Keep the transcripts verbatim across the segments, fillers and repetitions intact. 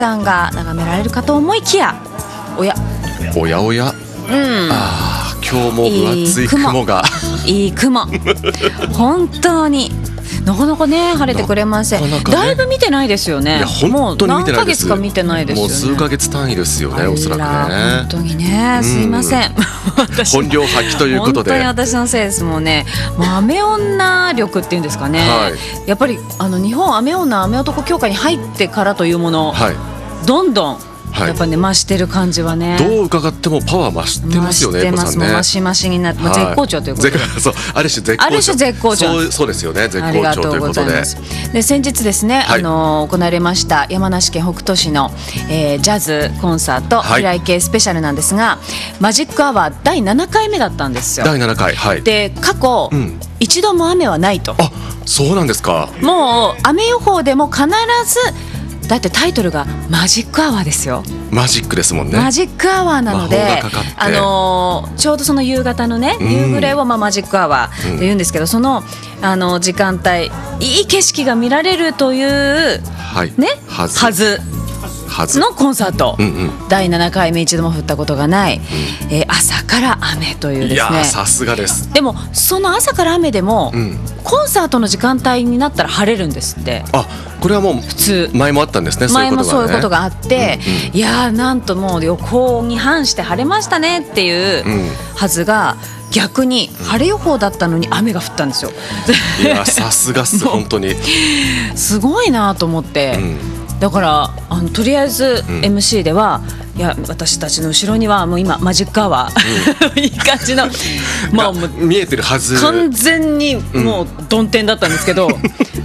さんが眺められるかと思いきや、おやおやおや、うん、あ今日も分厚い雲がいい雲本当になかなかね晴れてくれません。なかなかね、だいぶ見てないですよね。 いや本当に見てないです。 もう何ヶ月か見てないですよね。 もう数ヶ月単位ですよね、おそらくね。 本当にね、すいません。 本領発揮ということで。 本当に私のせいです。もうね、もう雨女力っていうんですかね。はい、やっぱりあの日本雨女雨男協会に入ってからというもの、はい、どんどんはい、やっぱね増してる感じはね、 どう伺ってもパワー増してますよね。 増してます。もう増し増しになって、まあ、絶好調ということで、 そうある種絶好調、 ある種絶好調、 そうそうですよね。絶好調ということで、 で先日ですね、はい、あの行われました山梨県北杜市の、えー、ジャズコンサート、はい、平井系スペシャルなんですが、マジックアワーだいななかいめだったんですよ。 だいななかい、はい、 で過去、うん、一度も雨はないと。 あ、そうなんですか。 もう雨予報でも必ず、だってタイトルがマジックアワーですよ。 マジックですもんね。 マジックアワーなので、あのー、ちょうどその夕方のね、夕暮れをまあマジックアワーって言うんですけど、うん、その、あの時間帯いい景色が見られるという、はい、ね、はず、はずのコンサート、うんうん、だいななかいめ一度も降ったことがない、うん、えー、朝から雨というですね。 いやさすがです。 でもその朝から雨でも、うん、コンサートの時間帯になったら晴れるんですって。あ、 これはもう普通前もあったんですね。 前もそういうことがあって、うんうん、いやーなんともう予報に反して晴れましたねっていうはずが、逆に晴れ予報だったのに雨が降ったんですよ。 いやさすがっす本当にすごいなと思って、うん、だからあのとりあえず エムシー では、うん、いや私たちの後ろにはもう今マジックアワー、うん、いい感じのまあもう見えてるはず、 完全にもう曇天だったんですけど、うん、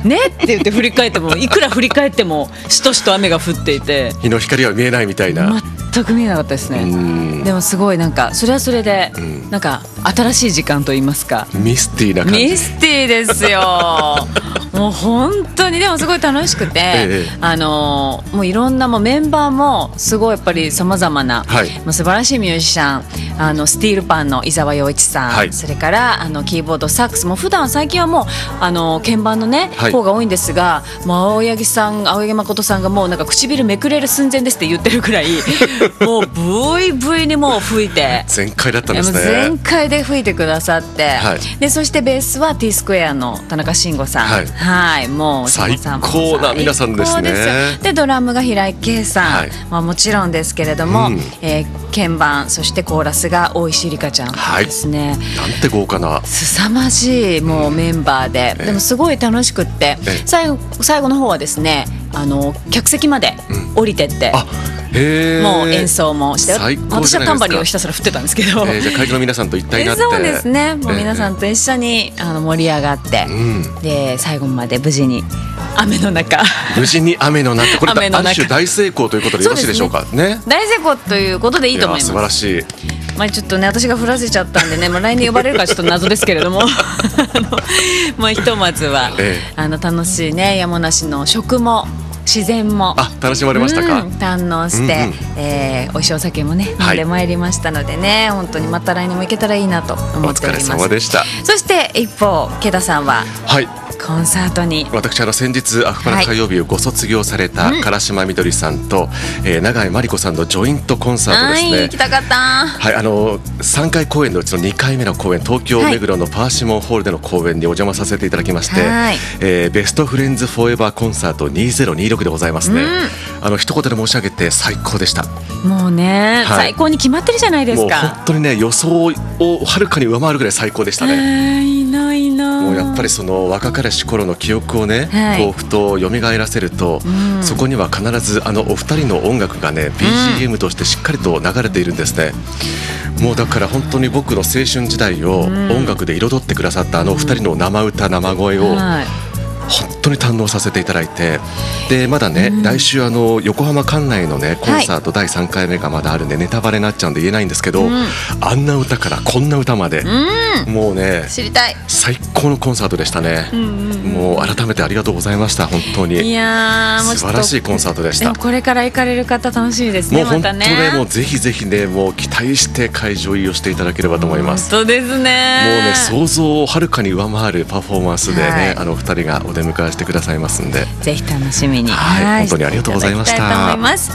ねって言って振り返ってもいくら振り返ってもしとしと雨が降っていて、 日の光は見えないみたいな。 全く見えなかったですね。でもすごいなんかそれはそれで、うん、なんか新しい時間といいますか、 ミスティーな感じ。 ミスティーですよもう本当にでもすごい楽しくて、ええ、あのもういろんなもうメンバーもすごいやっぱりさまざまな、はい、まあ素晴らしいミュージシャン、あのスティールパンの伊沢洋一さん、はい、それからあのキーボードサックスも普段最近はもうあの鍵盤のね、はい、方が多いんですが、もう青柳さん青柳誠さんがもうなんか唇めくれる寸前ですって言ってるくらいもうブイブイにもう吹いて全開だったんですね。 全開で吹いてくださって、はい、でそしてベースは T スクエアの田中慎吾さん、はい、はい、もう最高な皆さんですね。 でドラムが平井堅さん、はい、まあ、もちろんですけれども、うん、えー、鍵盤そしてコーラスが大石里香ちゃんですね、はい、 なんて豪華な凄まじいもうメンバーで、うん、でもすごい楽しくって、最後、最後の方はですね、あの客席まで降りてって、うん、あへもう演奏もして、私はタンバリンをひたすら振ってたんですけど、 えー、じゃあ会場の皆さんと一体になって、 そうですね、もう皆さんと一緒にあの盛り上がって、うん、で最後まで無事に雨の中無事に雨の中、これある種大成功ということでよろしいでしょうか。ね、ね、 大成功ということでいいと思います。 素晴らしい。 まあ、ちょっとね私が降らせちゃったんでね、まあ、来年呼ばれるかちょっと謎ですけれどもまあひとまずは、ええ、あの楽しいね山梨の食も自然もあ楽しまれましたか。 うん、堪能して、うんうん、えー、美味しいお酒もね飲んでまいりましたのでね、はい、本当にまた来年も行けたらいいなと思っております。 お疲れ様でした。 そして一方池田さんは、はい、コンサートに私あの先日アフパラ火曜日をご卒業された唐島みどりさんと、うん、えー、永井真理子さんのジョイントコンサートですね。 はい、行きたかった。 はい、あのさんかい公演のうちのにかいめの公演、東京目黒のパーシモンホールでの公演にお邪魔させていただきまして、はい、えー、ベストフレンズフォーエバーコンサートにせんにじゅうろくでございますね。うん、あの一言で申し上げて最高でした。 もうね、はい、最高に決まってるじゃないですか。 もう本当にね予想をはるかに上回るぐらい最高でしたね。 えー、いいな。いいな。 もうやっぱりその若かりし頃の記憶をね、はい、こうふと蘇らせると、うん、そこには必ずあのお二人の音楽がね ビージーエム としてしっかりと流れているんですね。うん、もうだから本当に僕の青春時代を音楽で彩ってくださったあのお二人の生歌生声を、うん、はい、本当に堪能させていただいて、でまだね、うん、来週あの横浜関内のねコンサートだいさんかいめがまだあるんで、ネタバレになっちゃうんで言えないんですけど、うん、あんな歌からこんな歌まで、うん、もうね知りたい最高のコンサートでしたね。うんうんうん、もう改めてありがとうございました。本当にいや素晴らしいコンサートでした。 これから行かれる方楽しみですね。 もう本当ね、 またねもうぜひぜひねもう期待して会場入りをしていただければと思います。 本当ですね。 もうね想像をはるかに上回るパフォーマンスでね、はい、あのふたりが踊出迎えしてくださいますんで、 ぜひ楽しみに、 はい、本当にありがとうございました。 いただきたいと思います。